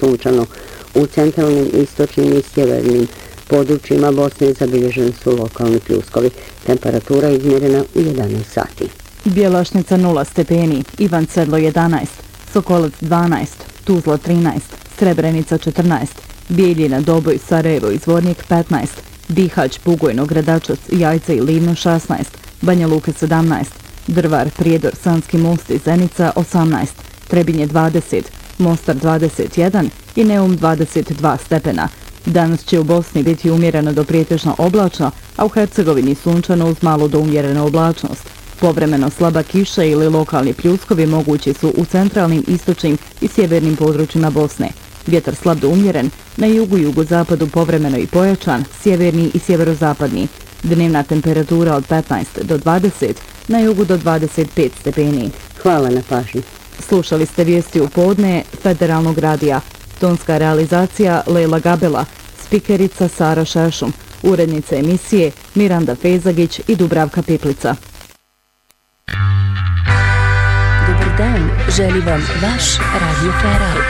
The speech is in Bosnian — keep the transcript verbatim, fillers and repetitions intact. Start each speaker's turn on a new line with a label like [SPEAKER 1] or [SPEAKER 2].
[SPEAKER 1] sunčano. U centralnim, istočnim i sjevernim područjima Bosne zabilježeni su lokalni pljuskovi. Temperatura izmjerena u jedanaest sati.
[SPEAKER 2] Bjelašnica nula stepeni, Ivan Sedlo jedanaest, Sokolac dvanaest, Tuzla trinaest, Srebrenica četrnaest, Bijeljina, Doboj, Sarajevo i Zvornik petnaest, Bihać, Bugojno, Gradačac, Jajce i Livno šesnaest, Banja Luka sedamnaest, Drvar, Prijedor, Sanski Most i Zenica osamnaest, Trebinje dvadeset, Mostar dvadeset jedan i Neum dvadeset dva stepena. Danas će u Bosni biti umjereno do prijetežno oblačno, a u Hercegovini sunčano uz malo do umjerene oblačnost. Povremeno slaba kiša ili lokalni pljuskovi mogući su u centralnim, istočnim i sjevernim područjima Bosne. Vjetar slab do umjeren, na jugu i jugozapadu povremeno i pojačan, sjeverni i sjeverozapadni. Dnevna temperatura od petnaest do dvadeset, na jugu do dvadeset pet stepeni.
[SPEAKER 1] Hvala na pažnji.
[SPEAKER 2] Slušali ste vijesti u podne Federalnog radija. Tonska realizacija Lejla Gabela, spikerica Sara Šešum, urednica emisije Miranda Fezagić i Dubravka Piplica.
[SPEAKER 3] Dobar dan, želi vam vaš Radio Feral.